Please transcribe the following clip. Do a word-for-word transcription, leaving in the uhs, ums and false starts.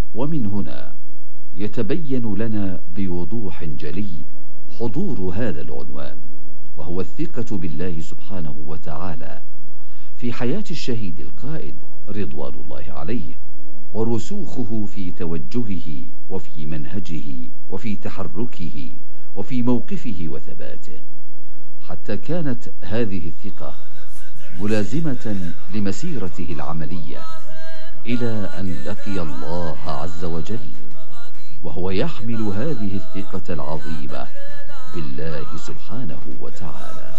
ومن هنا يتبين لنا بوضوح جلي حضور هذا العنوان، وهو الثقة بالله سبحانه وتعالى في حياة الشهيد القائد رضوان الله عليه، ورسوخه في توجهه وفي منهجه وفي تحركه وفي موقفه وثباته، حتى كانت هذه الثقة ملازمة لمسيرته العملية إلى أن لقي الله عز وجل، وهو يحمل هذه الثقة العظيمة بالله سبحانه وتعالى.